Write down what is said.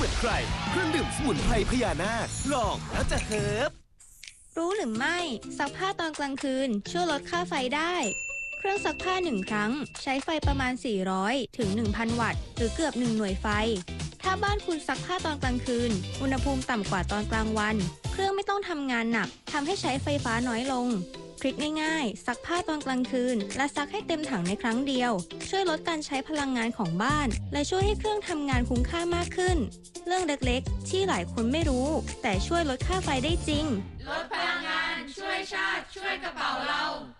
มือนใครเครื่องดื่มสมุนไพรพญานาคลองแล้วจะเฮิบรู้หรือไม่ซักผ้าตอนกลางคืนช่วยลดค่าไฟได้เครื่องซักผ้า1ครั้งใช้ไฟประมาณ400ถึง 1,000 วัตต์หรือเกือบ1หน่วยไฟถ้าบ้านคุณซักผ้าตอนกลางคืนอุณหภูมิต่ำกว่าตอนกลางวันเครื่องไม่ต้องทำงานหนักทำให้ใช้ไฟฟ้าน้อยลงทริคง่ายๆซักผ้าตอนกลางคืนและซักให้เต็มถังในครั้งเดียวช่วยลดการใช้พลังงานของบ้านและช่วยให้เครื่องทำงานคุ้มค่ามากขึ้นเรื่องเล็กๆที่หลายคนไม่รู้แต่ช่วยลดค่าไฟได้จริงลดพลังงานช่วยชาติช่วยกระเป๋าเรา